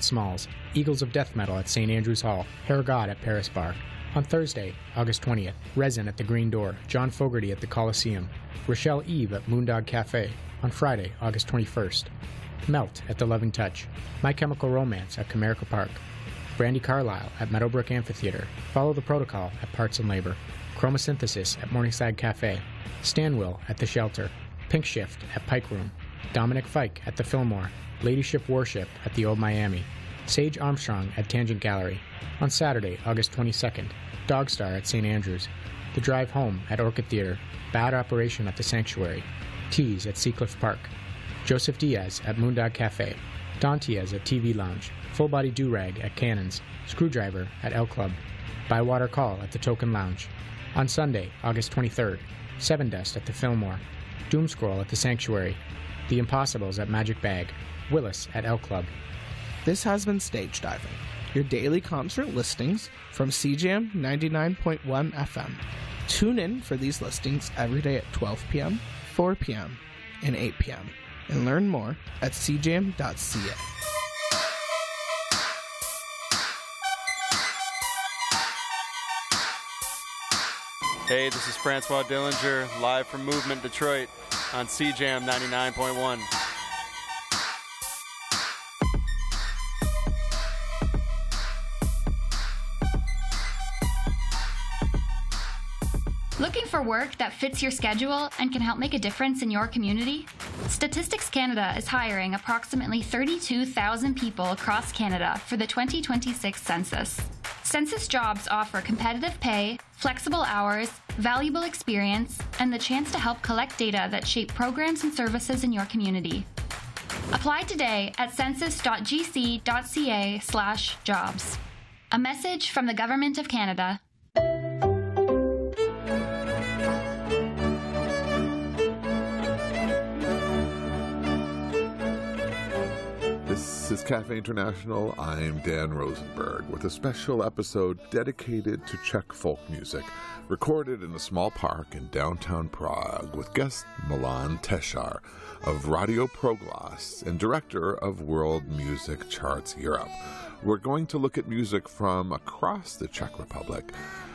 at Smalls, Eagles of Death Metal at St. Andrew's Hall, Hair God at Paris Bar. On Thursday, August 20th, Resin at the Green Door, John Fogerty at the Coliseum, Rochelle Eve at Moondog Cafe. On Friday, August 21st, Melt at the Loving Touch, My Chemical Romance at Comerica Park, Brandy Carlisle at Meadowbrook Amphitheater, Follow the Protocol at Parts and Labor, Chromosynthesis at Morningside Cafe, Stanwill at The Shelter, Pink Shift at Pike Room, Dominic Fike at the Fillmore, Ladyship Worship at the Old Miami, Sage Armstrong at Tangent Gallery. On Saturday, August 22nd, Dogstar at St. Andrews, The Drive Home at Orchid Theater, Bad Operation at the Sanctuary, Tease at Seacliff Park, Joseph Diaz at Moondog Cafe, Don Diaz at TV Lounge, Full Body Do-Rag at Cannons, Screwdriver at L Club, Bywater Call at the Token Lounge. On Sunday, August 23rd, Seven Dust at the Fillmore, Doomscroll at the Sanctuary, The Impossibles at Magic Bag, Willis at L Club. This has been Stage Diving, your daily concert listings from CJAM 99.1 FM. Tune in for these listings every day at 12 p.m., 4 p.m., and 8 p.m. and learn more at cjam.ca. Hey, this is Francois Dillinger, live from Movement Detroit on CJAM 99.1. Looking for work that fits your schedule and can help make a difference in your community? Statistics Canada is hiring approximately 32,000 people across Canada for the 2026 census. Census jobs offer competitive pay, flexible hours, valuable experience, and the chance to help collect data that shape programs and services in your community. Apply today at census.gc.ca/jobs. A message from the Government of Canada. This is Cafe International. I'm Dan Rosenberg with a special episode dedicated to Czech folk music, recorded in a small park in downtown Prague with guest Milan Tešar of Radio Proglas and director of World Music Charts Europe. We're going to look at music from across the Czech Republic.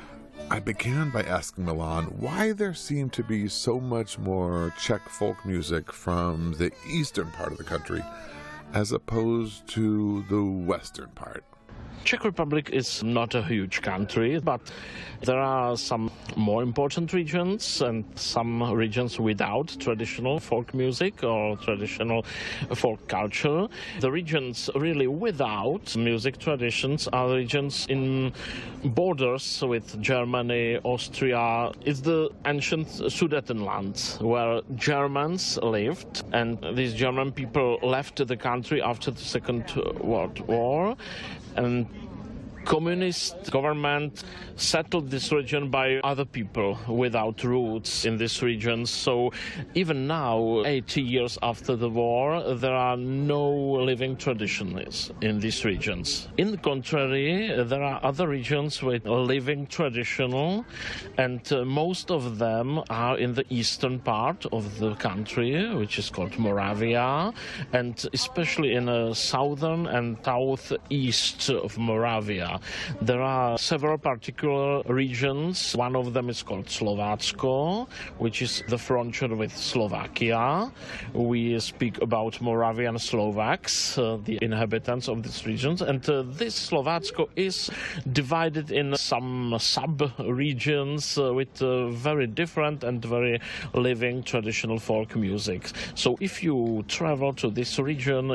I began by asking Milan why there seemed to be so much more Czech folk music from the eastern part of the country as opposed to the western part. Czech Republic is not a huge country, but there are some more important regions and some regions without traditional folk music or traditional folk culture. The regions really without music traditions are regions in borders with Germany, Austria. It's the ancient Sudetenland where Germans lived, and these German people left the country after the Second World War, and communist government settled this region by other people without roots in this region. So even now, 80 years after the war, there are no living traditions in these regions. In the contrary, there are other regions with a living traditional, and most of them are in the eastern part of the country, which is called Moravia, and especially in the southern and southeast of Moravia. There are several particular regions. One of them is called Slovácko, which is the frontier with Slovakia. We speak about Moravian Slovaks, the inhabitants of these regions. And this Slovácko is divided in some sub-regions with very different and very living traditional folk music. So if you travel to this region,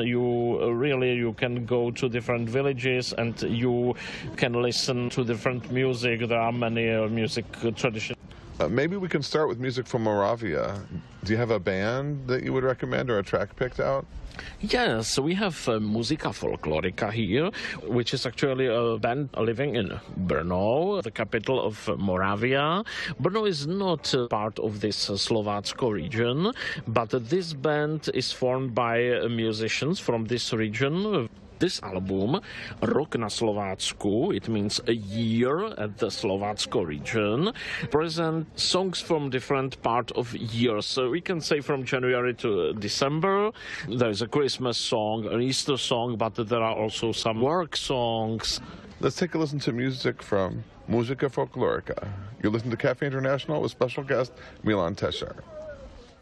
you can go to different villages and you can listen to different music. There are many music traditions. Maybe we can start with music from Moravia. Do you have a band that you would recommend or a track picked out? Yes, we have Musica Folklorica here, which is actually a band living in Brno, the capital of Moravia. Brno is not part of this Slovácko region, but this band is formed by musicians from this region. this album, Rok na Slovácku, it means a year at the Slovácko region, present songs from different part of years. So we can say from January to December. There's a Christmas song, an Easter song, but there are also some work songs. Let's take a listen to music from Musica Folklorica. You listen to Cafe International with special guest Milan Tesher.